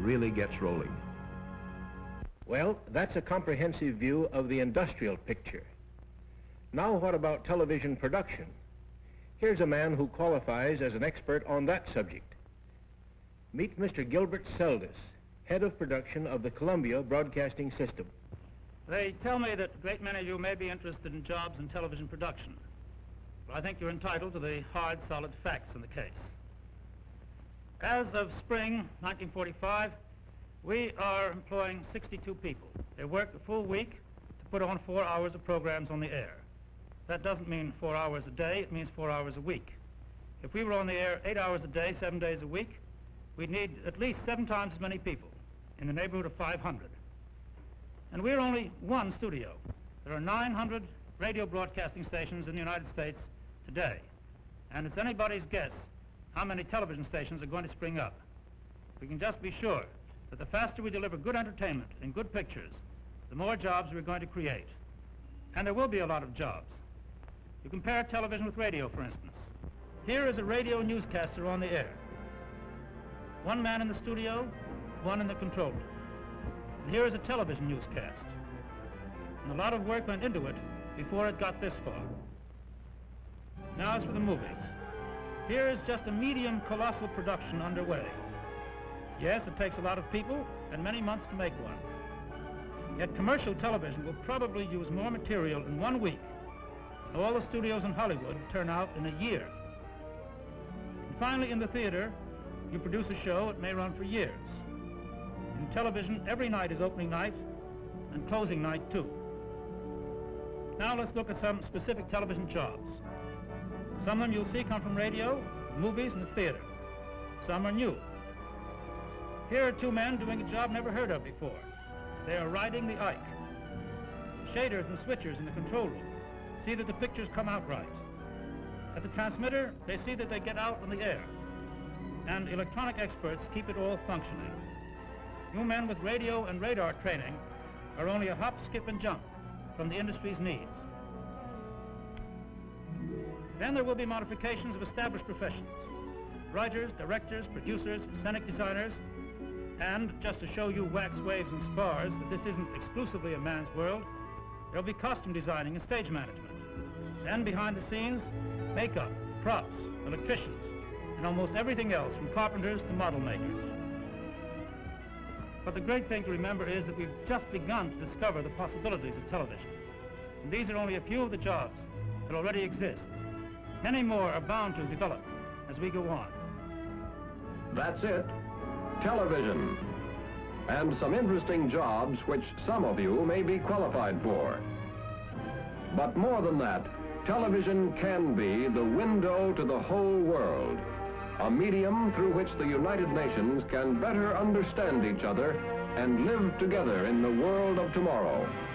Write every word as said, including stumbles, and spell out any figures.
really gets rolling. Well, that's a comprehensive view of the industrial picture. Now what about television production? Here's a man who qualifies as an expert on that subject. Meet Mister Gilbert Seldes, head of production of the Columbia Broadcasting System. They tell me that a great many of you may be interested in jobs in television production. But I think you're entitled to the hard, solid facts in the case. As of spring nineteen forty-five, we are employing sixty-two people. They work a full week to put on four hours of programs on the air. That doesn't mean four hours a day, it means four hours a week. If we were on the air eight hours a day, seven days a week, we'd need at least seven times as many people, in the neighborhood of five hundred. And we're only one studio. There are nine hundred radio broadcasting stations in the United States today. And it's anybody's guess how many television stations are going to spring up. We can just be sure that the faster we deliver good entertainment and good pictures, the more jobs we're going to create. And there will be a lot of jobs. You compare television with radio, for instance. Here is a radio newscaster on the air. One man in the studio, one in the control room. And here is a television newscast. And a lot of work went into it before it got this far. Now as for the movies. Here is just a medium colossal production underway. Yes, it takes a lot of people and many months to make one. Yet commercial television will probably use more material in one week than all the studios in Hollywood turn out in a year. And finally, in the theater, you produce a show, it may run for years. In television, every night is opening night and closing night too. Now let's look at some specific television jobs. Some of them you'll see come from radio, movies, and the theater. Some are new. Here are two men doing a job never heard of before. They are riding the Ike. Shaders and switchers in the control room see that the pictures come out right. At the transmitter, they see that they get out on the air. And electronic experts keep it all functioning. You men with radio and radar training are only a hop, skip, and jump from the industry's needs. Then there will be modifications of established professions. Writers, directors, producers, scenic designers, and just to show you wax, waves, and spars that this isn't exclusively a man's world, there'll be costume designing and stage management. Then behind the scenes, makeup, props, electricians, and almost everything else from carpenters to model makers. But the great thing to remember is that we've just begun to discover the possibilities of television. And these are only a few of the jobs that already exist. Many more are bound to develop as we go on. That's it. Television. And some interesting jobs which some of you may be qualified for. But more than that, television can be the window to the whole world, a medium through which the United Nations can better understand each other and live together in the world of tomorrow.